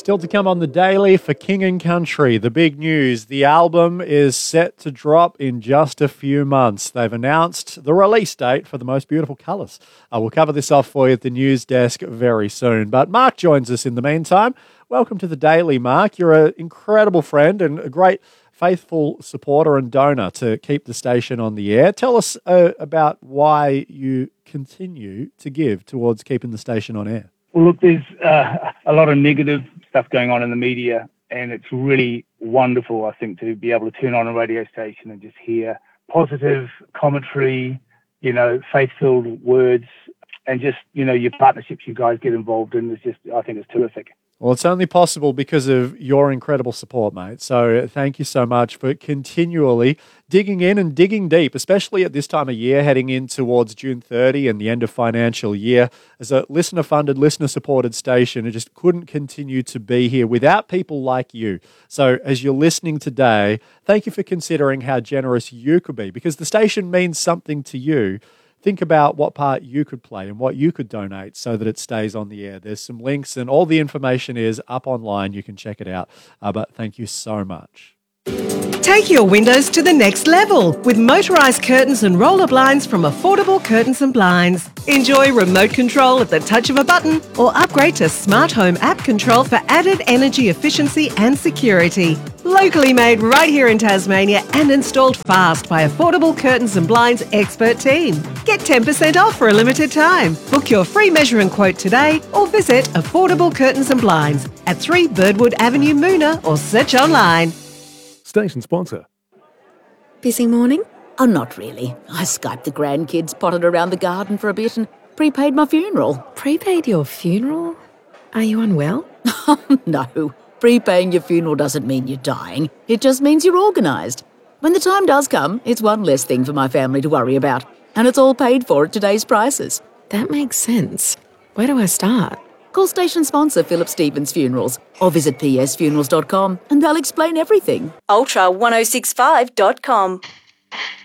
Still to come on the Daily for King and Country. The big news, the album is set to drop in just a few months. They've announced the release date for The Most Beautiful Colours. We'll cover this off for you at the news desk very soon. But Mark joins us in the meantime. Welcome to the Daily, Mark. You're an incredible friend and a great faithful supporter and donor to keep the station on the air. Tell us about why you continue to give towards keeping the station on air. Well, look, there's a lot of negative stuff going on in the media, and it's really wonderful, I think, to be able to turn on a radio station and just hear positive commentary, faith-filled words, and just, your partnerships you guys get involved in I think it's terrific. Well, it's only possible because of your incredible support, mate. So thank you so much for continually digging in and digging deep, especially at this time of year, heading in towards June 30 and the end of financial year. As a listener-funded, listener-supported station, it just couldn't continue to be here without people like you. So as you're listening today, thank you for considering how generous you could be, because the station means something to you. Think about what part you could play and what you could donate so that it stays on the air. There's some links and all the information is up online. You can check it out. But thank you so much. Take your windows to the next level with motorised curtains and roller blinds from Affordable Curtains and Blinds. Enjoy remote control at the touch of a button or upgrade to Smart Home app control for added energy efficiency and security. Locally made right here in Tasmania and installed fast by Affordable Curtains and Blinds expert team. Get 10% off for a limited time. Book your free measure and quote today or visit Affordable Curtains and Blinds at 3 Birdwood Avenue, Moona, or search online. Station sponsor. Busy morning? Oh, not really. I Skyped the grandkids, potted around the garden for a bit and prepaid my funeral. Prepaid your funeral? Are you unwell? No. Prepaying your funeral doesn't mean you're dying. It just means you're organised. When the time does come, it's one less thing for my family to worry about. And it's all paid for at today's prices. That makes sense. Where do I start? Call station sponsor Philip Stevens Funerals or visit psfunerals.com and they'll explain everything. Ultra1065.com